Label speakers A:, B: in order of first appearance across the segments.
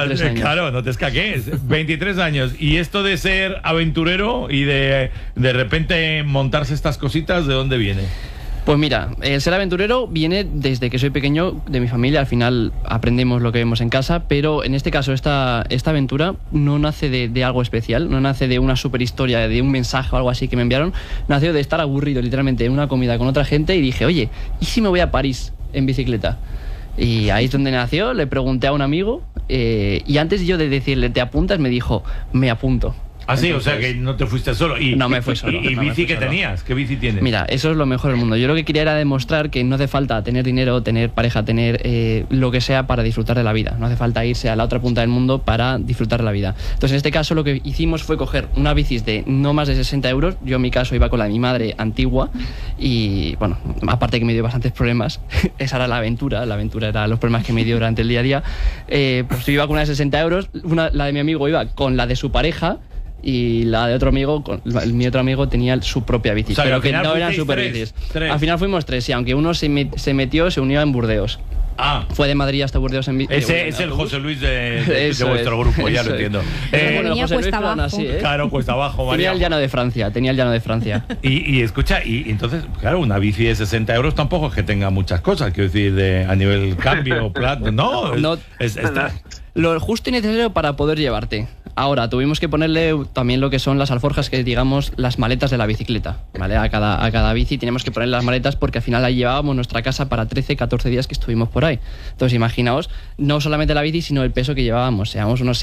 A: 23 años.
B: Claro, no te escaques. 23 años. Y esto de ser aventurero y de repente montarse estas cositas, ¿de dónde viene?
A: Pues mira, el ser aventurero viene desde que soy pequeño, de mi familia. Al final aprendemos lo que vemos en casa, pero en este caso esta aventura no nace de algo especial, no nace de una super historia, de un mensaje o algo así que me enviaron. Nació de estar aburrido literalmente en una comida con otra gente y dije, oye, ¿y si me voy a París en bicicleta? Y ahí es donde nació. Le pregunté a un amigo y antes yo de decirle, ¿te apuntas? Me dijo, me apunto.
B: Ah, sí, entonces, o sea que no te fuiste solo.
A: No me fui solo.
B: ¿Y bici qué tenías? ¿Qué bici tienes?
A: Mira, eso es lo mejor del mundo. Yo lo que quería era demostrar que no hace falta tener dinero, tener pareja, tener lo que sea para disfrutar de la vida. No hace falta irse a la otra punta del mundo para disfrutar de la vida. Entonces, en este caso, lo que hicimos fue coger una bici de no más de 60 euros. Yo, en mi caso, iba con la de mi madre antigua. Y, bueno, aparte que me dio bastantes problemas, esa era la aventura. La aventura era los problemas que me dio durante el día a día. Pues yo iba con una de 60 euros. La de mi amigo iba con la de su pareja. Y la de otro amigo, mi otro amigo tenía su propia bici, o sea, pero que no eran super bicis. Al final fuimos 3, y aunque uno se unió en Burdeos.
B: Ah.
A: Fue de Madrid hasta Burdeos en bici.
B: Ese es el José Luis de vuestro grupo, ya lo entiendo.
C: Bueno, José Luis,
D: abajo.
A: Así,
B: Claro, cuesta abajo, María.
A: Tenía el llano de Francia.
B: Y escucha, y entonces, claro, una bici de 60 euros tampoco es que tenga muchas cosas, quiero decir, a nivel cambio, plato, no.
A: Lo justo y necesario para poder llevarte. Ahora, tuvimos que ponerle también lo que son las alforjas, que digamos las maletas de la bicicleta, ¿vale? A cada bici teníamos que poner las maletas porque al final ahí llevábamos nuestra casa para 13, 14 días que estuvimos por ahí. Entonces, imaginaos, no solamente la bici, sino el peso que llevábamos. Llevábamos unos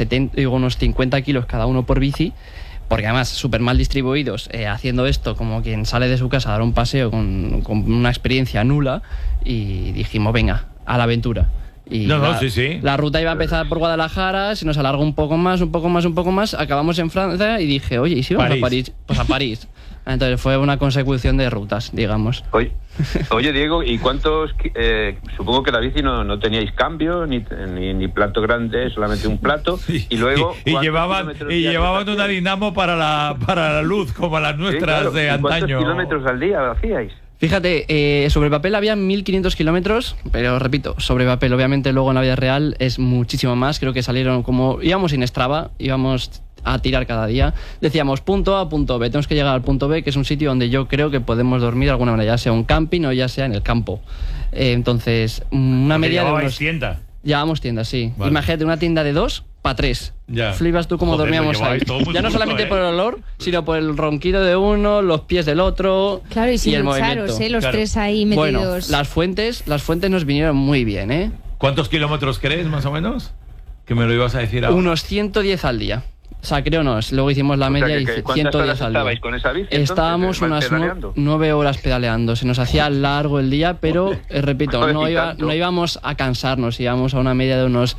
A: 50 kilos cada uno por bici, porque además súper mal distribuidos, haciendo esto como quien sale de su casa a dar un paseo con una experiencia nula, y dijimos, venga, a la aventura. Y
B: sí.
A: La ruta iba a empezar por Guadalajara, se nos alargó un poco más, acabamos en Francia y dije, oye, ¿y si vamos a París? Pues a París. Entonces fue una consecución de rutas, digamos.
C: Oye Diego, ¿y cuántos? Supongo que la bici no teníais cambio, ni plato grande, solamente un plato. Y luego
B: llevaban una dinamo para la luz, como las nuestras de antaño.
C: ¿Cuántos kilómetros al día hacíais?
A: Fíjate, sobre el papel había 1.500 kilómetros, pero repito, sobre papel. Obviamente luego en la vida real es muchísimo más. Creo que salieron como... Íbamos sin Strava, íbamos a tirar cada día. Decíamos punto A, punto B. Tenemos que llegar al punto B, que es un sitio donde yo creo que podemos dormir de alguna manera, ya sea un camping o ya sea en el campo. Entonces, una media de unos...
B: tienda?
A: Llevábamos tiendas, sí. Vale. Imagínate una tienda de 2 para 3.
B: Ya.
A: Flipas tú cómo dormíamos ahí. Ya no solamente por el olor, sino por el ronquido de uno, los pies del otro.
D: Claro, y sin
A: el
D: ducharos,
A: movimiento.
D: Los tres ahí metidos.
A: Bueno, las fuentes nos vinieron muy bien, ¿eh?
B: ¿Cuántos kilómetros crees, más o menos? Que me lo ibas a decir ahora.
A: Unos 110 al día. O sea, creo no, luego hicimos la media y 110 al día.
C: ¿Estabais con esa bici?
A: Estábamos unas 9 horas pedaleando. Se nos hacía largo el día, pero, repito, no íbamos a cansarnos, íbamos a una media de unos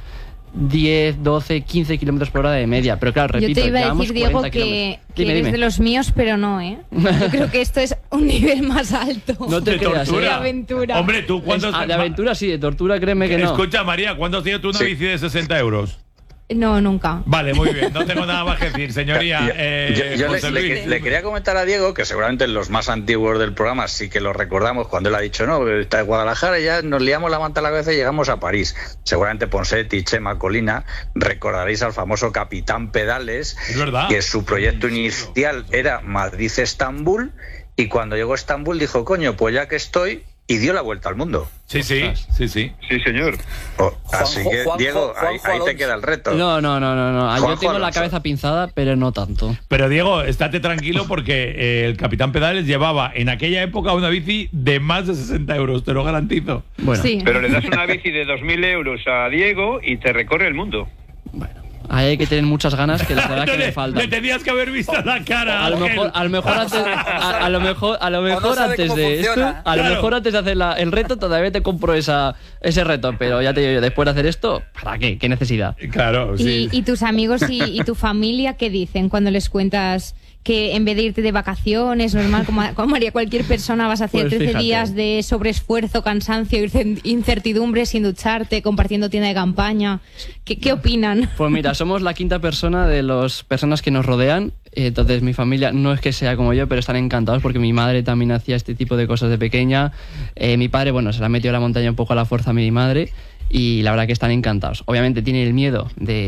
A: 10, 12, 15 kilómetros por hora de media. Pero claro, repito,
D: yo te iba a decir, Diego, que eres de los míos, pero no, ¿eh? Yo creo que esto es un nivel más alto.
A: No te creas,
D: de aventura.
B: Hombre, ¿tú cuántos...?
A: De aventura sí, de tortura créeme que no.
B: Escucha, María, ¿cuándo has tenido tú una bici de 60 euros?
D: No, nunca.
B: Vale, muy bien, no tengo nada más que decir, señoría.
E: Yo le quería comentar a Diego, que seguramente los más antiguos del programa sí que lo recordamos, cuando él ha dicho, no, está en Guadalajara y ya nos liamos la manta a la cabeza y llegamos a París. Seguramente Ponseti, Chema, Colina, recordaréis al famoso Capitán Pedales, que su proyecto inicial era Madrid-Estambul, y cuando llegó a Estambul dijo, coño, pues ya que estoy... Y dio la vuelta al mundo.
B: Sí.
C: Sí, señor.
E: Así que, Diego, ahí te queda el reto.
A: No. Yo tengo la cabeza pinzada, pero no tanto.
B: Pero, Diego, estate tranquilo porque el Capitán Pedales llevaba en aquella época una bici de más de 60 euros, te lo garantizo.
A: Bueno.
D: Sí.
C: Pero le das una bici de 2.000 euros a Diego y te recorre el mundo.
A: Bueno. Ahí hay que tener muchas ganas, que la verdad que le falta.
B: Le tenías que haber visto la cara.
A: A lo mejor antes de hacer el reto todavía te compro ese reto, pero ya te digo yo, después de hacer esto, ¿para qué? ¿Qué necesidad?
B: Claro, sí.
D: ¿Y tus amigos y tu familia qué dicen cuando les cuentas que en vez de irte de vacaciones, normal, como haría cualquier persona, vas a hacer
A: pues
D: 13 días de sobreesfuerzo, cansancio, incertidumbre, sin ducharte, compartiendo tienda de campaña? ¿Qué opinan?
A: Pues mira, somos la quinta persona de las personas que nos rodean. Entonces mi familia no es que sea como yo, pero están encantados porque mi madre también hacía este tipo de cosas de pequeña. Mi padre, bueno, se la metió a la montaña un poco a la fuerza a mi madre. Y la verdad que están encantados. Obviamente tienen el miedo de